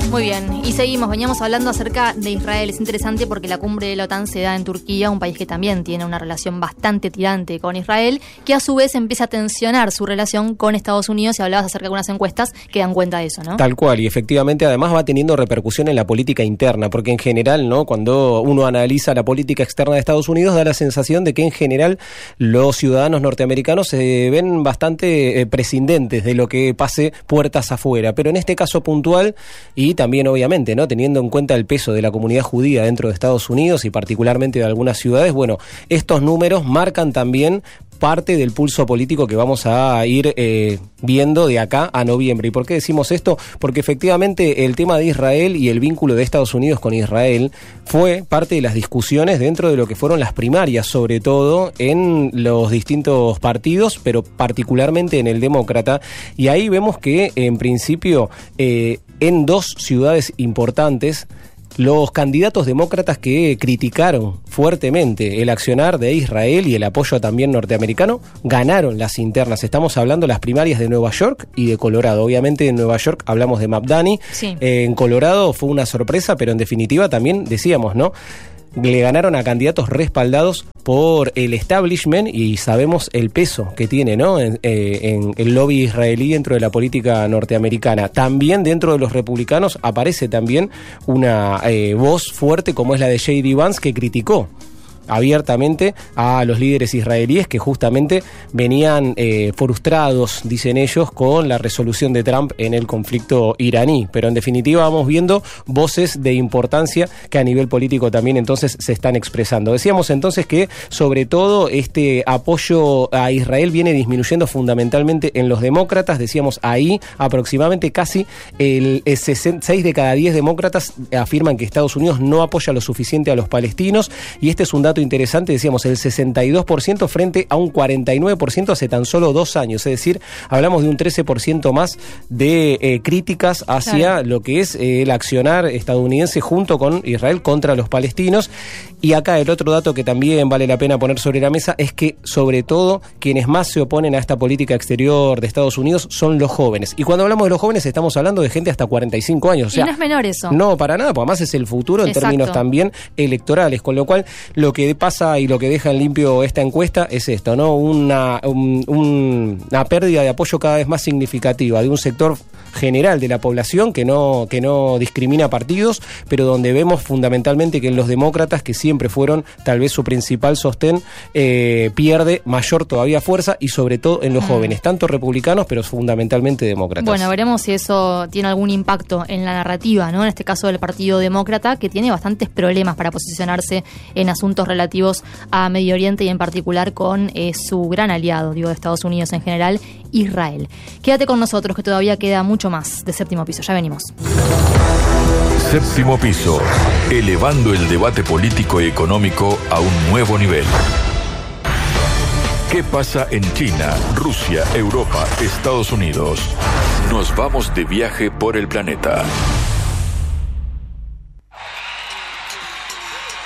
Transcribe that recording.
Muy bien, y seguimos, veníamos hablando acerca de Israel. Es interesante porque la cumbre de la OTAN se da en Turquía, un país que también tiene una relación bastante tirante con Israel, que a su vez empieza a tensionar su relación con Estados Unidos, y hablabas acerca de algunas encuestas que dan cuenta de eso, ¿no? Tal cual, y efectivamente además va teniendo repercusión en la política interna, porque en general, ¿no?, cuando uno analiza la política externa de Estados Unidos, da la sensación de que en general los ciudadanos norteamericanos se ven bastante prescindentes de lo que pase puertas afuera, pero en este caso puntual, y también obviamente, ¿no?, teniendo en cuenta el peso de la comunidad judía dentro de Estados Unidos y particularmente de algunas ciudades, bueno, estos números marcan también parte del pulso político que vamos a ir viendo de acá a noviembre. ¿Y por qué decimos esto? Porque efectivamente el tema de Israel y el vínculo de Estados Unidos con Israel fue parte de las discusiones dentro de lo que fueron las primarias, sobre todo en los distintos partidos, pero particularmente en el demócrata. Y ahí vemos que en principio en dos ciudades importantes, los candidatos demócratas que criticaron fuertemente el accionar de Israel y el apoyo también norteamericano ganaron las internas. Estamos hablando de las primarias de Nueva York y de Colorado. Obviamente en Nueva York hablamos de Mamdani, sí. En Colorado fue una sorpresa, pero en definitiva también decíamos, ¿no?, le ganaron a candidatos respaldados por el establishment, y sabemos el peso que tiene, ¿no?, en el lobby israelí dentro de la política norteamericana. También dentro de los republicanos aparece también una voz fuerte como es la de J.D. Vance, que criticó abiertamente a los líderes israelíes que justamente venían frustrados, dicen ellos, con la resolución de Trump en el conflicto iraní. Pero en definitiva vamos viendo voces de importancia que a nivel político también entonces se están expresando. Decíamos entonces que sobre todo este apoyo a Israel viene disminuyendo fundamentalmente en los demócratas. Decíamos ahí aproximadamente casi el 6 de cada 10 demócratas afirman que Estados Unidos no apoya lo suficiente a los palestinos, y este es un dato interesante. Decíamos el 62% frente a un 49% hace tan solo 2 años, es decir, hablamos de un 13% más de críticas hacia lo que es el accionar estadounidense junto con Israel contra los palestinos. Y acá el otro dato que también vale la pena poner sobre la mesa es que sobre todo quienes más se oponen a esta política exterior de Estados Unidos son los jóvenes, y cuando hablamos de los jóvenes estamos hablando de gente hasta 45 años, o sea, y no es menor eso. No, para nada, porque además es el futuro en términos también electorales, con lo cual lo que pasa y lo que deja en limpio esta encuesta es esto, ¿no? Una pérdida de apoyo cada vez más significativa de un sector general de la población que no discrimina partidos, pero donde vemos fundamentalmente que en los demócratas, que siempre fueron tal vez su principal sostén, pierde mayor todavía fuerza, y sobre todo en los jóvenes, tanto republicanos pero fundamentalmente demócratas. Bueno, veremos si eso tiene algún impacto en la narrativa, ¿no?, en este caso del Partido Demócrata, que tiene bastantes problemas para posicionarse en asuntos relativos a Medio Oriente y en particular con su gran aliado, digo, de Estados Unidos en general, Israel. Quédate con nosotros, que todavía queda mucho más de Séptimo Piso. Ya venimos. Séptimo Piso, elevando el debate político y económico a un nuevo nivel. ¿Qué pasa en China, Rusia, Europa, Estados Unidos? Nos vamos de viaje por el planeta.